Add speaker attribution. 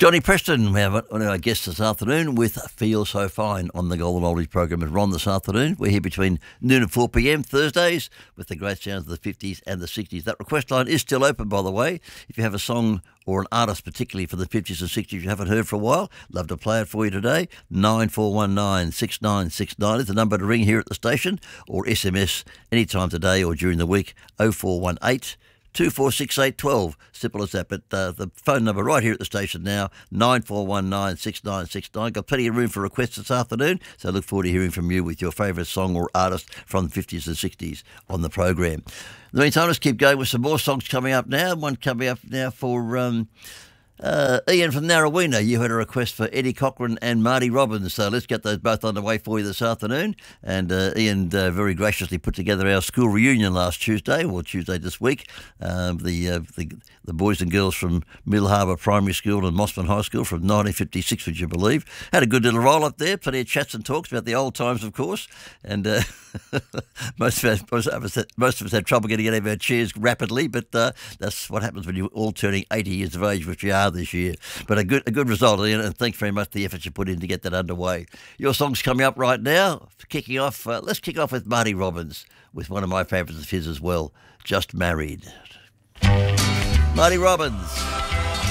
Speaker 1: Johnny Preston, we have one of our guests this afternoon with Feel So Fine on the Golden Oldies program with Ron this afternoon. We're here between noon and 4 p.m. Thursdays with the great sounds of the 50s and the 60s. That request line is still open, by the way. If you have a song or an artist particularly for the 50s and 60s you haven't heard for a while, love to play it for you today. 9419 6969 is the number to ring here at the station, or SMS anytime today or during the week, 0418 246812. Simple as that. But the phone number right here at the station now, 9419 6969. Got plenty of room for requests this afternoon, so I look forward to hearing from you with your favourite song or artist from the 50s and 60s on the program. In the meantime, let's keep going with some more songs coming up now. One coming up now for Ian from Narrowena. You had a request for Eddie Cochran and Marty Robbins, so let's get those both underway for you this afternoon. And Ian very graciously put together our school reunion last Tuesday, or Tuesday this week. The boys and girls from Middle Harbour Primary School and Mossman High School from 1956, would you believe? Had a good little roll up there, plenty of chats and talks about the old times, of course. And most of us had trouble getting out of our chairs rapidly, but that's what happens when you're all turning 80 years of age, which we are this year. But a good result, Ian, and thanks very much for the effort you put in to get that underway. Your song's coming up right now. Kicking off, let's kick off with Marty Robbins, with one of my favourites of his as well, Just Married. Marty Robbins.